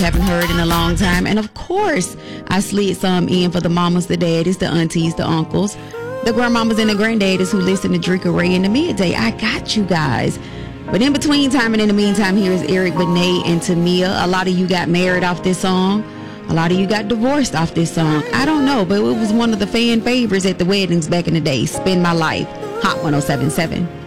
haven't heard in a long time. And of course, I slid some in for the mamas, the daddies, the aunties, the uncles, the grandmamas and the granddaddies who listen to Drika Ray in the midday. I got you guys. But in between time and in the meantime, here's Eric Benet and Tamia. A lot of you got married off this song. A lot of you got divorced off this song. I don't know, but it was one of the fan favorites at the weddings back in the day. Spend My Life. Hot 107.7.